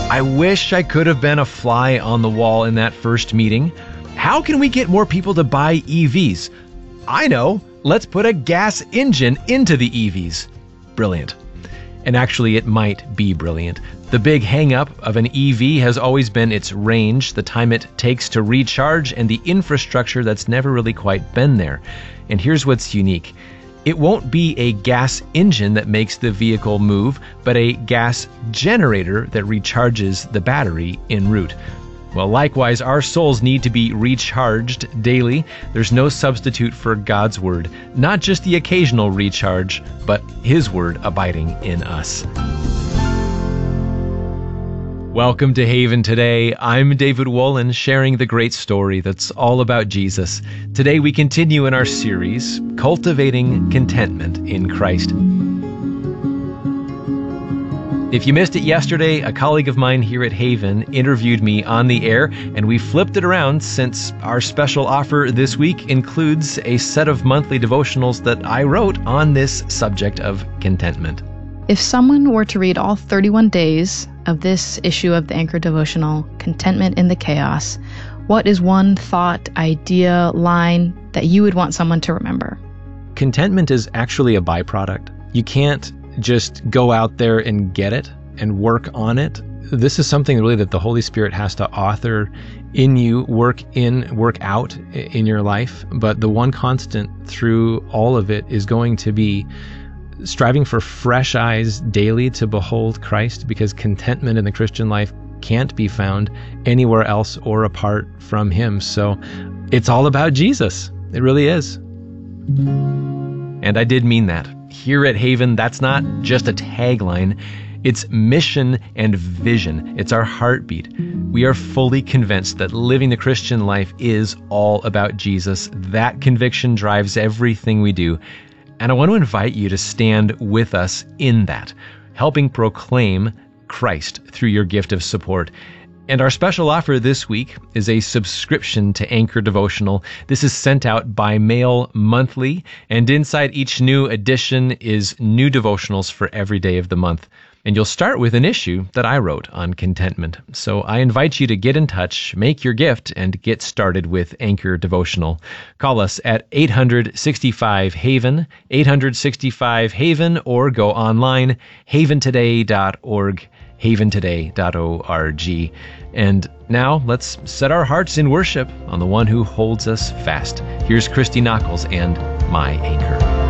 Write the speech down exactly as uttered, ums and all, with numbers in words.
I wish I could have been a fly on the wall in that first meeting. How can we get more people to buy E Vs? I know. Let's put a gas engine into the E Vs. Brilliant. And actually, it might be brilliant. The big hang-up of an E V has always been its range, the time it takes to recharge, and the infrastructure that's never really quite been there. And here's what's unique. It won't be a gas engine that makes the vehicle move, but a gas generator that recharges the battery en route. Well, likewise, our souls need to be recharged daily. There's no substitute for God's Word, not just the occasional recharge, but His Word abiding in us. Welcome to Haven Today. I'm David Wolin, sharing the great story that's all about Jesus. Today we continue in our series, Cultivating Contentment in Christ. If you missed it yesterday, a colleague of mine here at Haven interviewed me on the air, and we flipped it around since our special offer this week includes a set of monthly devotionals that I wrote on this subject of contentment. If someone were to read all thirty-one days of this issue of the Anchor Devotional, Contentment in the Chaos, what is one thought, idea, line that you would want someone to remember? Contentment is actually a byproduct. You can't just go out there and get it and work on it. This is something really that the Holy Spirit has to author in you, work in, work out in your life. But the one constant through all of it is going to be striving for fresh eyes daily to behold Christ, because contentment in the Christian life can't be found anywhere else or apart from Him. So it's all about Jesus. It really is. And I did mean that. Here at Haven, that's not just a tagline. It's mission and vision. It's our heartbeat. We are fully convinced that living the Christian life is all about Jesus. That conviction drives everything we do. And I want to invite you to stand with us in that, helping proclaim Christ through your gift of support. And our special offer this week is a subscription to Anchor Devotional. This is sent out by mail monthly, and inside each new edition is new devotionals for every day of the month. And you'll start with an issue that I wrote on contentment. So I invite you to get in touch, make your gift, and get started with Anchor Devotional. Call us at eight hundred sixty-five HAVEN, eight hundred sixty-five HAVEN, or go online, haven today dot org, haven today dot org. And now let's set our hearts in worship on the one who holds us fast. Here's Christy Nockels and My Anchor.